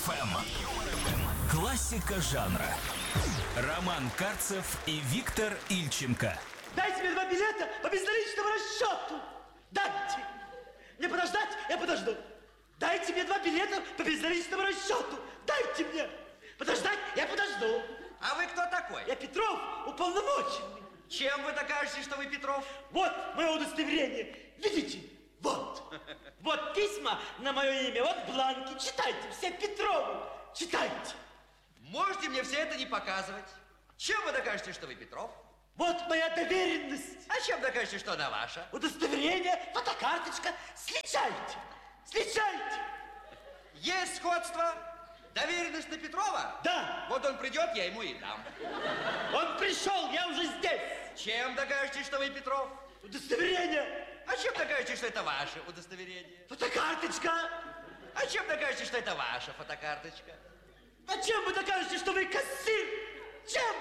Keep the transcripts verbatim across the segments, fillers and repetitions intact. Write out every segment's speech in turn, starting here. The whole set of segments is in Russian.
эф эм. Классика жанра. Роман Карцев и Виктор Ильченко. Дайте мне два билета по безналичному расчету. Дайте. Мне подождать? Я подожду. Дайте мне два билета по безналичному расчету. Дайте мне. Подождать? Я подожду. А вы кто такой? Я Петров, уполномоченный. Чем вы докажете, что вы Петров? Вот мое удостоверение. Видите? Вот. Вот письма на мое имя. Вот бланки. Читайте. Все Петровы. Читайте. Можете мне все это не показывать? Чем вы докажете, что вы Петров? Вот моя доверенность. А чем докажете, что она ваша? Удостоверение, фотокарточка. Сличайте. Сличайте. Есть сходство? Доверенность на Петрова? Да. Вот он придет, я ему и дам. Он пришел, я уже здесь. Чем докажете, что вы Петров? Удостоверение. А чем докажете, что это ваше удостоверение? Фотокарточка. А чем докажете, что это ваша фотокарточка? А чем вы докажете, что вы кассир? Чем?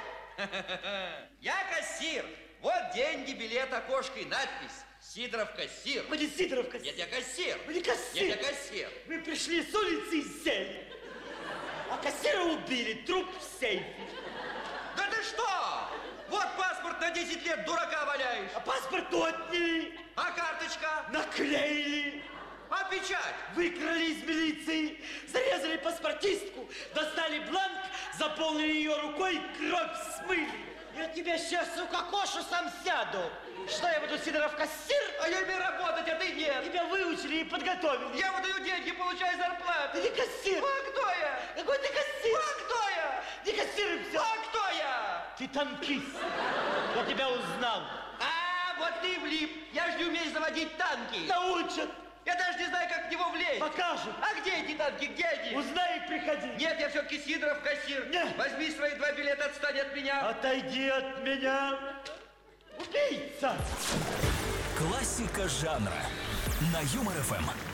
Я кассир. Вот деньги, билет, окошко и надпись. Сидоров кассир. Вы не Сидоров кассир. Нет, я кассир. Вы не кассир. Нет, я кассир. Вы пришли с улицы и сели. А кассира убили, труп в сейфе. Да ты что? Вот паспорт на десять лет дурака валяешь. А паспорт отняли. А карточка? Наклеили. А печать? Выкрали из милиции, зарезали паспортистку, достали бланк, заполнили ее рукой, кровь смыли. Я тебя сейчас укокошу, сам сяду. Что, я буду Сидоров кассир? А я имею работать, а ты нет. Тебя выучили и подготовили. Я выдаю деньги, получаю зарплату. Ты не кассир. А кто я? Какой ты кассир? А кто я? Не кассир и все. А кто я? Ты танкист. Я тебя узнал. А, вот ты влип. Я же не умею заводить танки. Научат. Я даже не знаю, как в него влезть. Покажут. А где эти танки? Где они? Узнай и приходи. Нет, я все-таки Сидоров кассир. Нет. Возьми свои два билета, отстань от меня. Отойди от меня. Убийца. Классика жанра. На Юмор эф эм.